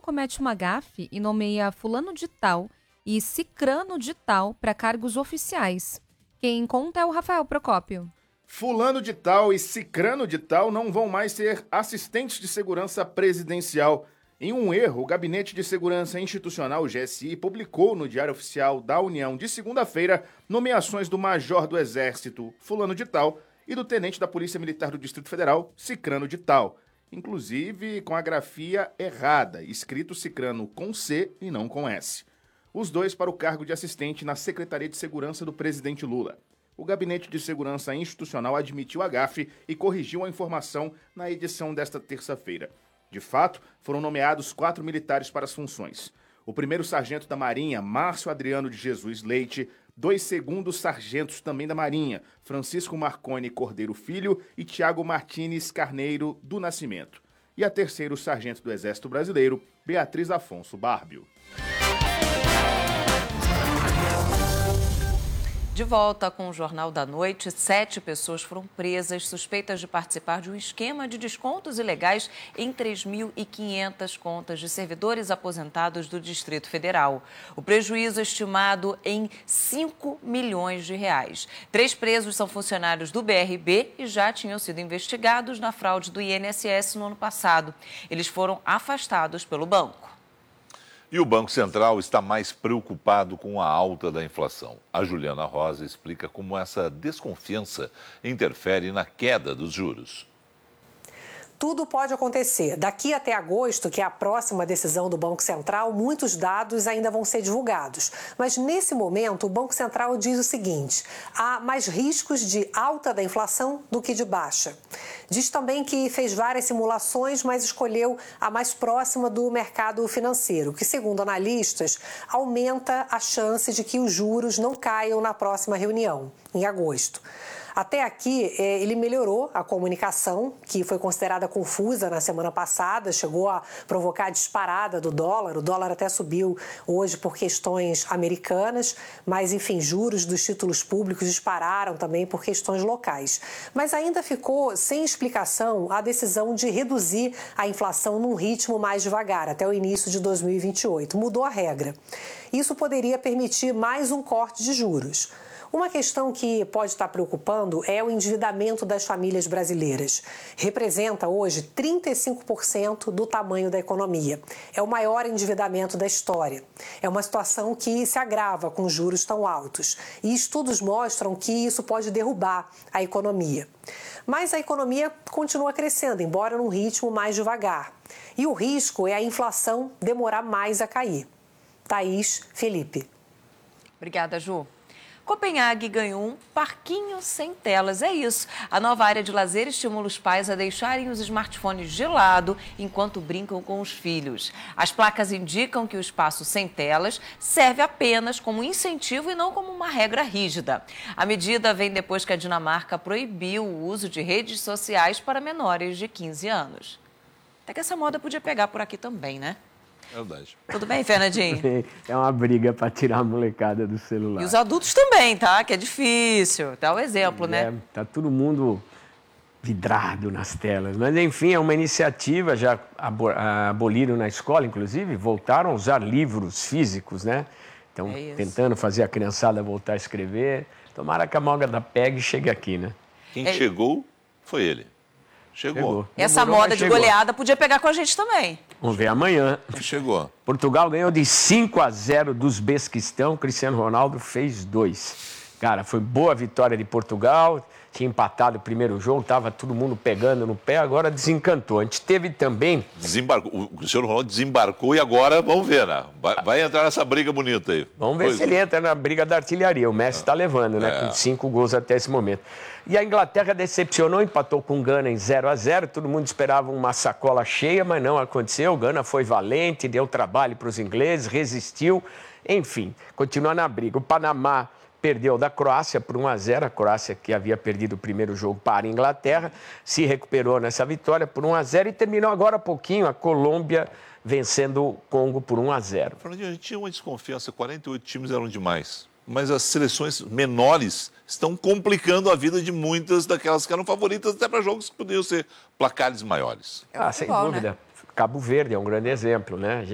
comete uma gafe e nomeia fulano de tal e cicrano de tal para cargos oficiais. Quem conta é o Rafael Procópio. Fulano de tal e cicrano de tal não vão mais ser assistentes de segurança presidencial. Em um erro, o Gabinete de Segurança Institucional, o GSI, publicou no Diário Oficial da União de segunda-feira nomeações do Major do Exército, fulano de tal, e do Tenente da Polícia Militar do Distrito Federal, cicrano de tal. Inclusive com a grafia errada, escrito cicrano com C e não com S. Os dois para o cargo de assistente na Secretaria de Segurança do presidente Lula. O Gabinete de Segurança Institucional admitiu a gafe e corrigiu a informação na edição desta terça-feira. De fato, foram nomeados 4 militares para as funções. O primeiro sargento da Marinha, Márcio Adriano de Jesus Leite, 2 segundos sargentos também da Marinha, Francisco Marconi Cordeiro Filho e Tiago Martins Carneiro do Nascimento. E a terceiro sargento do Exército Brasileiro, Beatriz Afonso Bárbio. De volta com o Jornal da Noite, 7 pessoas foram presas suspeitas de participar de um esquema de descontos ilegais em 3.500 contas de servidores aposentados do Distrito Federal. O prejuízo é estimado em 5 milhões de reais. 3 presos são funcionários do BRB e já tinham sido investigados na fraude do INSS no ano passado. Eles foram afastados pelo banco. E o Banco Central está mais preocupado com a alta da inflação. A Juliana Rosa explica como essa desconfiança interfere na queda dos juros. Tudo pode acontecer. Daqui até agosto, que é a próxima decisão do Banco Central, muitos dados ainda vão ser divulgados. Mas, nesse momento, o Banco Central diz o seguinte: há mais riscos de alta da inflação do que de baixa. Diz também que fez várias simulações, mas escolheu a mais próxima do mercado financeiro, que, segundo analistas, aumenta a chance de que os juros não caiam na próxima reunião, em agosto. Até aqui, ele melhorou a comunicação, que foi considerada confusa na semana passada, chegou a provocar a disparada do dólar. O dólar até subiu hoje por questões americanas, mas, enfim, juros dos títulos públicos dispararam também por questões locais. Mas ainda ficou sem explicação a decisão de reduzir a inflação num ritmo mais devagar, até o início de 2028. Mudou a regra. Isso poderia permitir mais um corte de juros. Uma questão que pode estar preocupando é o endividamento das famílias brasileiras. Representa hoje 35% do tamanho da economia. É o maior endividamento da história. É uma situação que se agrava com juros tão altos. E estudos mostram que isso pode derrubar a economia. Mas a economia continua crescendo, embora num ritmo mais devagar. E o risco é a inflação demorar mais a cair. Thaís, Felipe. Obrigada, Ju. Copenhague ganhou um parquinho sem telas. É isso. A nova área de lazer estimula os pais a deixarem os smartphones de lado enquanto brincam com os filhos. As placas indicam que o espaço sem telas serve apenas como incentivo e não como uma regra rígida. A medida vem depois que a Dinamarca proibiu o uso de redes sociais para menores de 15 anos. Até que essa moda podia pegar por aqui também, né? Verdade. Tudo bem, Fernandinho? É uma briga para tirar a molecada do celular. E os adultos também, tá? Que é difícil. Dá o exemplo, né? Tá todo mundo vidrado nas telas. Mas, enfim, é uma iniciativa, já aboliram na escola, inclusive, voltaram a usar livros físicos, né? Então, tentando fazer a criançada voltar a escrever. Tomara que a moda pegue e chegue aqui, né? Quem chegou foi ele. Chegou. Essa Demorou, moda de goleada podia pegar com a gente também. Vamos ver amanhã. Chegou. Portugal ganhou de 5-0 do Uzbequistão. Cristiano Ronaldo fez 2. Cara, foi boa vitória de Portugal. Tinha empatado o primeiro jogo, estava todo mundo pegando no pé, agora desencantou. A gente teve também... Desembarcou. O Cristiano Ronaldo desembarcou e agora, vamos ver, né? Vai entrar nessa briga bonita aí. Vamos ver se ele entra na briga da artilharia. O Messi está levando, né? Com 5 gols até esse momento. E a Inglaterra decepcionou, empatou com o Gana em 0-0. Todo mundo esperava uma sacola cheia, mas não aconteceu. O Gana foi valente, deu trabalho para os ingleses, resistiu. Enfim, continua na briga. O Panamá perdeu da Croácia por 1-0. A Croácia, que havia perdido o primeiro jogo para a Inglaterra, se recuperou nessa vitória por 1-0 e terminou agora há pouquinho a Colômbia vencendo o Congo por 1-0. Fernandinho, a gente tinha uma desconfiança, 48 times eram demais. Mas as seleções menores estão complicando a vida de muitas daquelas que eram favoritas até para jogos que podiam ser placares maiores. Sem dúvida. Né? Cabo Verde é um grande exemplo, né?